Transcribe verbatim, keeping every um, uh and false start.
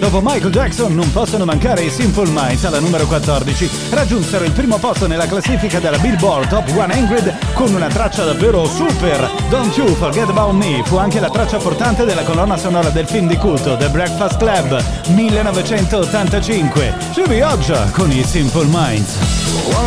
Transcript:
Dopo Michael Jackson non possono mancare i Simple Minds alla numero quattordici. Raggiunsero il primo posto nella classifica della Billboard Top cento con una traccia davvero super. Don't You Forget About Me fu anche la traccia portante della colonna sonora del film di culto The Breakfast Club millenovecentottantacinque. Ci viaggia con i Simple Minds.